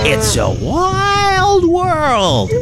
It's a wild world.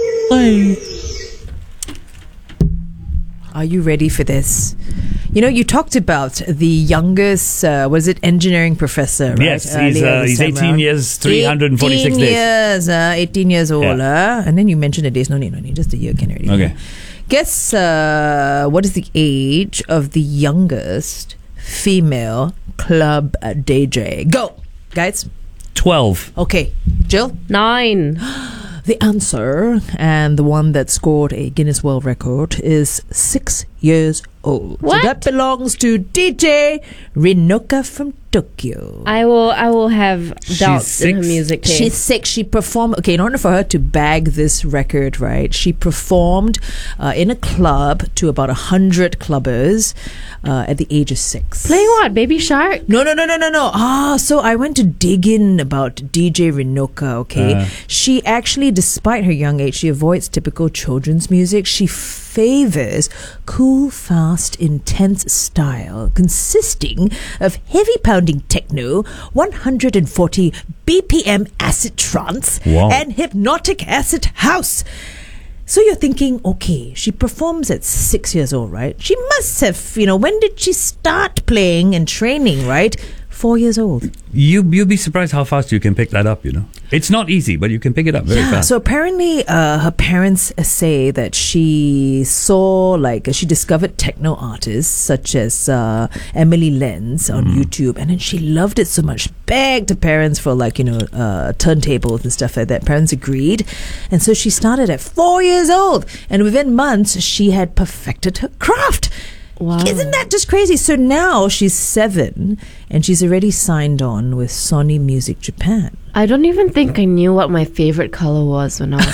Are you ready for this? You know, you talked about the youngest, was it engineering professor, right? Yes, he's 18 years, 346 days. 18 years old. Yeah. And then you mentioned the days. No need. Just a year can already. Okay. Guess what is the age of the youngest female club DJ? Go, guys. 12. Okay. Jill? 9. The answer, and the one that scored a Guinness World Record, is 6 years old. What? So that belongs to DJ Rinoka from Tokyo. I will have doubts in her 6. music taste. She's 6. She performed. Okay, in order for her to bag this record, right? She performed in a club to about 100 clubbers at the age of 6. Playing what? Baby Shark? No. So I went to dig in about DJ Rinoka, okay? She actually, despite her young age, she avoids typical children's music. She favors cool, fast, intense style consisting of heavy pounding techno, 140 BPM acid trance, Wow. and hypnotic acid house. So you're thinking, okay, she performs at 6 years old, right? She must have, when did she start playing and training, right? 4 years old. You'll be surprised how fast you can pick that up, It's not easy, but you can pick it up very fast. So apparently her parents say that she she discovered techno artists such as Emily Lenz on YouTube, and then she loved it so much, begged her parents for turntables and stuff like that. Parents agreed, and so she started at 4 years old, and within months she had perfected her craft. Wow. Isn't that just crazy? So now she's 7 and she's already signed on with Sony Music Japan. I don't even think I knew what my favorite color was when I was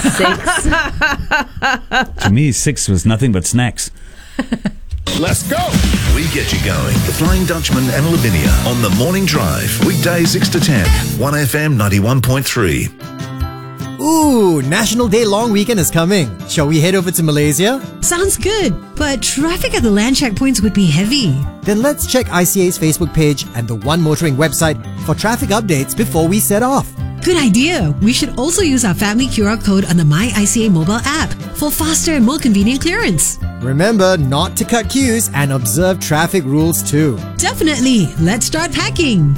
6. To me, 6 was nothing but snacks. Let's go. We get you going. The Flying Dutchman and Lavinia on The Morning Drive. Weekdays 6 to 10. 1FM 91.3. Ooh, National Day long weekend is coming. Shall we head over to Malaysia? Sounds good, but traffic at the land checkpoints would be heavy. Then let's check ICA's Facebook page and the One Motoring website for traffic updates before we set off. Good idea. We should also use our family QR code on the My ICA mobile app for faster and more convenient clearance. Remember not to cut queues and observe traffic rules too. Definitely. Let's start packing.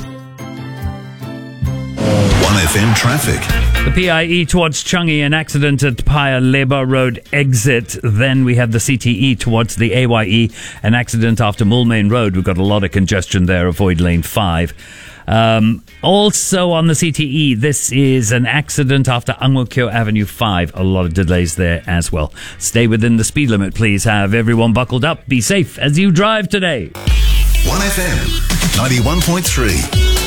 1FM traffic. The PIE towards Changi, an accident at Paya Lebar Road exit. Then we have the CTE towards the AYE, an accident after Mulmain Road. We've got a lot of congestion there. Avoid lane 5. Also on the CTE, this is an accident after Ang Mo Kio Avenue 5. A lot of delays there as well. Stay within the speed limit, please. Have everyone buckled up. Be safe as you drive today. 1FM 91.3.